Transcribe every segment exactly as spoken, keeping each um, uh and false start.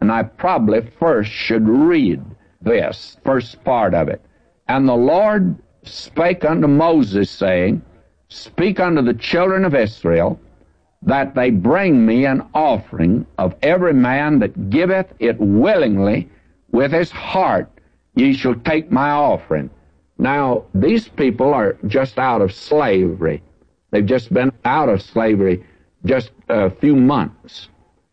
And I probably first should read this, first part of it. And the Lord spake unto Moses, saying, Speak unto the children of Israel, that they bring me an offering of every man that giveth it willingly with his heart. Ye shall take my offering. Now, these people are just out of slavery. They've just been out of slavery just a few months.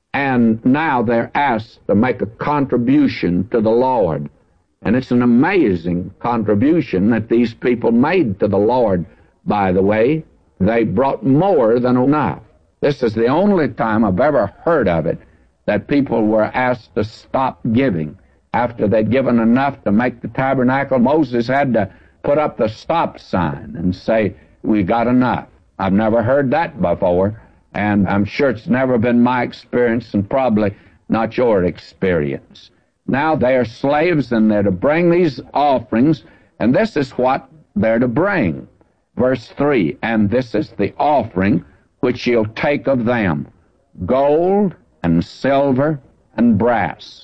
And now they're asked to make a contribution to the Lord. And it's an amazing contribution that these people made to the Lord, by the way. They brought more than enough. This is the only time I've ever heard of it, that people were asked to stop giving after they'd given enough to make the tabernacle. Moses had to put up the stop sign and say, we got enough. I've never heard that before, and I'm sure it's never been my experience and probably not your experience. Now they are slaves, and they're to bring these offerings, and this is what they're to bring. Verse three, and this is the offering which you'll take of them, gold and silver and brass,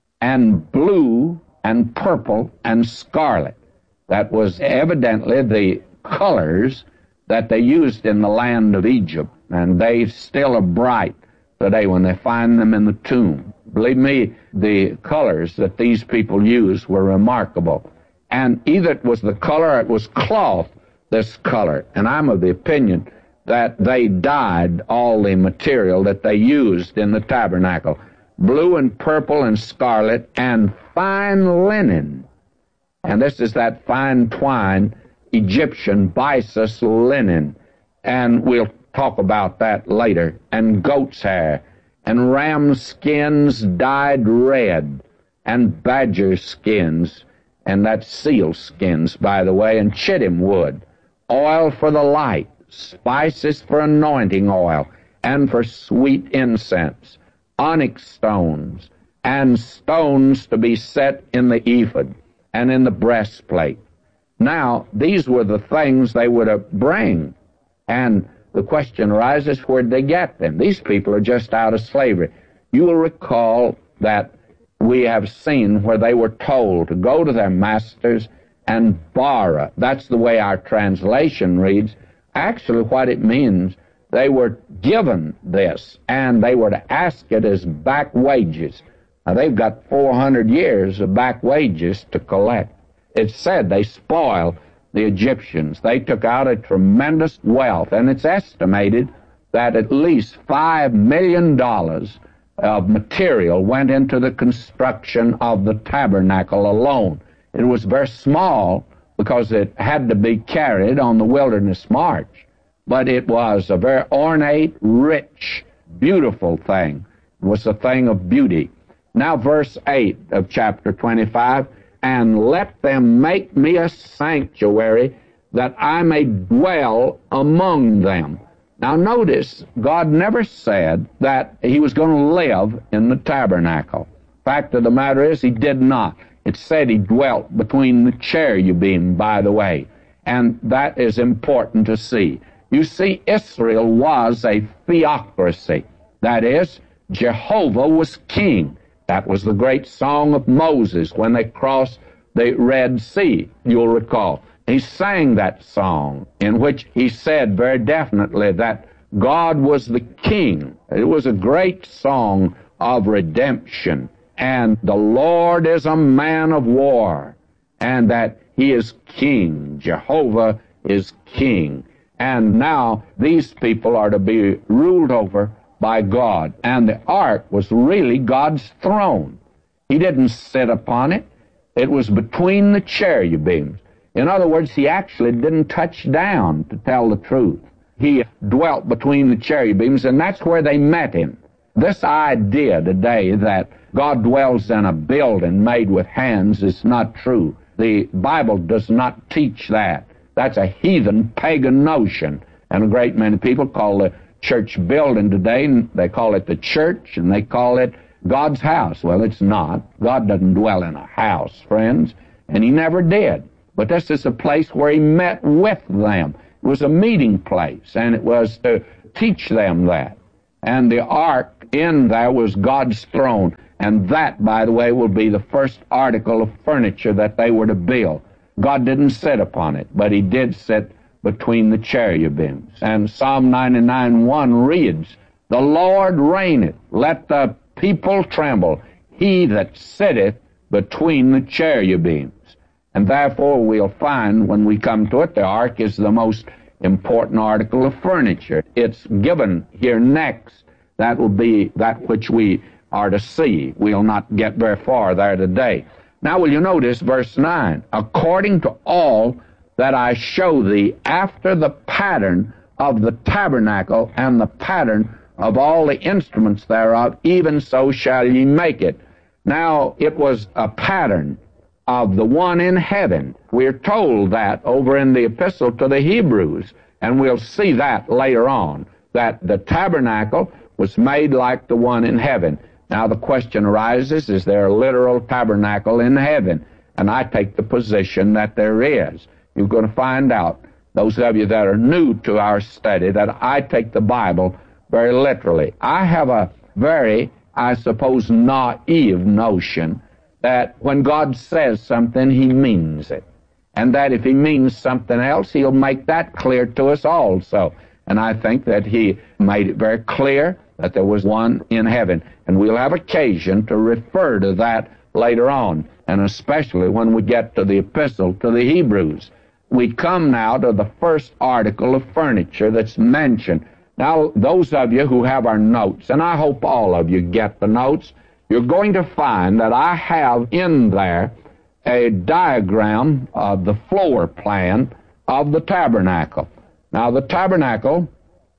and blue and purple and scarlet. That was evidently the colors that they used in the land of Egypt, and they still are bright today when they find them in the tomb. Believe me, the colors that these people used were remarkable. And either it was the color or it was cloth, this color. And I'm of the opinion that they dyed all the material that they used in the tabernacle. Blue and purple and scarlet and fine linen. And this is that fine twine, Egyptian byssus linen. And we'll talk about that later. And goat's hair. And ram skins dyed red. And badger skins. And that's seal skins, by the way. And chittim wood. Oil for the light. Spices for anointing oil. And for sweet incense. Onyx stones. And stones to be set in the ephod. And in the breastplate. Now, these were the things they were to bring. And the question arises, where'd they get them? These people are just out of slavery. You will recall that we have seen where they were told to go to their masters and borrow. That's the way our translation reads. Actually, what it means, they were given this, and they were to ask it as back wages. Now, they've got four hundred years of back wages to collect. It's said they spoiled the Egyptians. They took out a tremendous wealth, and it's estimated that at least five million dollars of material went into the construction of the tabernacle alone. It was very small because it had to be carried on the wilderness march, but it was a very ornate, rich, beautiful thing. It was a thing of beauty. Now verse eight of chapter twenty-five, and let them make me a sanctuary that I may dwell among them. Now notice, God never said that he was going to live in the tabernacle. Fact of the matter is, he did not. It said he dwelt between the cherubim, by the way, and that is important to see. You see, Israel was a theocracy. That is, Jehovah was king. That was the great song of Moses when they crossed the Red Sea, you'll recall. He sang that song in which he said very definitely that God was the king. It was a great song of redemption. And the Lord is a man of war. And that he is king. Jehovah is king. And now these people are to be ruled over by God. And the ark was really God's throne. He didn't sit upon it. It was between the cherubims. In other words, he actually didn't touch down, to tell the truth. He dwelt between the cherubims, and that's where they met him. This idea today that God dwells in a building made with hands is not true. The Bible does not teach that. That's a heathen, pagan notion. And a great many people call the church building today, and they call it the church, and they call it God's house. Well, it's not. God doesn't dwell in a house, friends, and he never did. But this is a place where he met with them. It was a meeting place, and it was to teach them that. And the ark in there was God's throne. And that, by the way, will be the first article of furniture that they were to build. God didn't sit upon it, but he did sit between the cherubims. And Psalm ninety-nine one reads, "The Lord reigneth, let the people tremble, he that sitteth between the cherubims." And therefore we'll find when we come to it, the ark is the most important article of furniture. It's given here next. That will be that which we are to see. We'll not get very far there today. Now will you notice verse nine, "According to all that I show thee after the pattern of the tabernacle and the pattern of all the instruments thereof, even so shall ye make it." Now, it was a pattern of the one in heaven. We're told that over in the epistle to the Hebrews, and we'll see that later on, that the tabernacle was made like the one in heaven. Now, the question arises, is there a literal tabernacle in heaven? And I take the position that there is. You're going to find out, those of you that are new to our study, that I take the Bible very literally. I have a very, I suppose, naive notion that when God says something, he means it. And that if he means something else, he'll make that clear to us also. And I think that he made it very clear that there was one in heaven. And we'll have occasion to refer to that later on, and especially when we get to the epistle to the Hebrews. We come now to the first article of furniture that's mentioned. Now, those of you who have our notes, and I hope all of you get the notes, you're going to find that I have in there a diagram of the floor plan of the tabernacle. Now, the tabernacle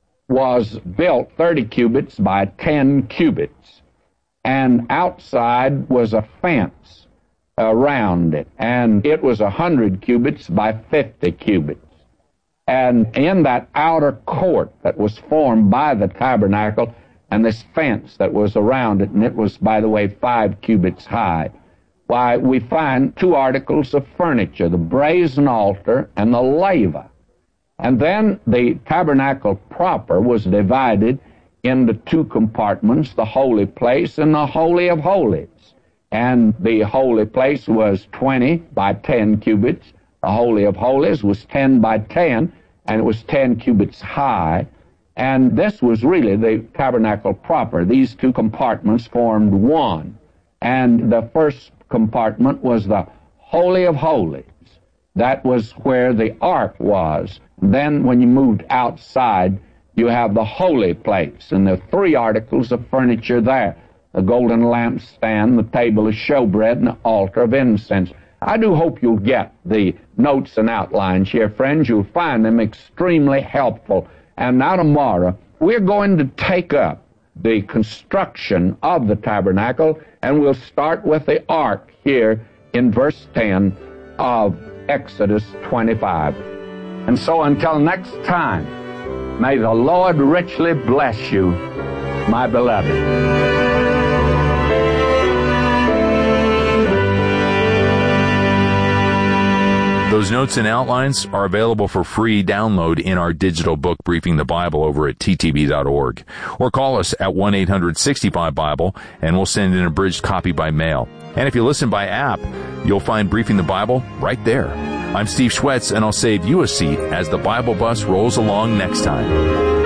was built thirty cubits by ten cubits, and outside was a fence around it, and it was one hundred cubits by fifty cubits. And in that outer court that was formed by the tabernacle and this fence that was around it, and it was, by the way, five cubits high, why, we find two articles of furniture, the brazen altar and the laver. And then the tabernacle proper was divided into two compartments, the holy place and the holy of holies. And the holy place was twenty by ten cubits. The holy of holies was ten by ten, and it was ten cubits high. And this was really the tabernacle proper. These two compartments formed one. And the first compartment was the holy of holies. That was where the ark was. Then when you moved outside, you have the holy place, and there are three articles of furniture there: the golden lampstand, the table of showbread, and the altar of incense. I do hope you'll get the notes and outlines here, friends. You'll find them extremely helpful. And now tomorrow, we're going to take up the construction of the tabernacle, and we'll start with the ark here in verse ten of Exodus twenty-five. And so until next time, may the Lord richly bless you, my beloved. Those notes and outlines are available for free download in our digital book, Briefing the Bible, over at t t b dot org. Or call us at one eight hundred sixty-five Bible, and we'll send an abridged copy by mail. And if you listen by app, you'll find Briefing the Bible right there. I'm Steve Schwetz, and I'll save you a seat as the Bible bus rolls along next time.